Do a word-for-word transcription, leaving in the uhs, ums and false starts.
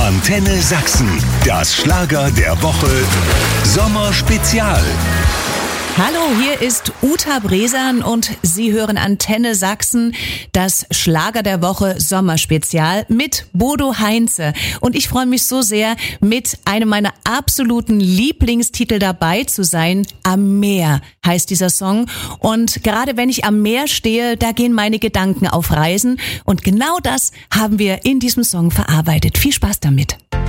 Antenne Sachsen, das Schlager der Woche Sommerspezial. Hallo, hier ist Uta Bresan und Sie hören Antenne Sachsen, das Schlager der Woche Sommerspezial mit Bodo Heinze. Und ich freue mich so sehr, mit einem meiner absoluten Lieblingstitel dabei zu sein. Am Meer heißt dieser Song. Und gerade wenn ich am Meer stehe, da gehen meine Gedanken auf Reisen. Und genau das haben wir in diesem Song verarbeitet. Viel Spaß damit.